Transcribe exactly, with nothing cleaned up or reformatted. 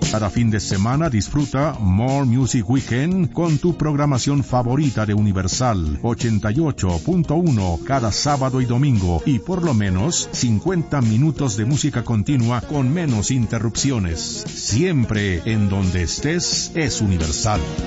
Cada fin de semana disfruta More Music Weekend con tu programación favorita de Universal ochenta y ocho punto uno cada sábado y domingo, y por lo menos cincuenta minutos de música continua con menos interrupciones. Siempre en donde estés es Universal.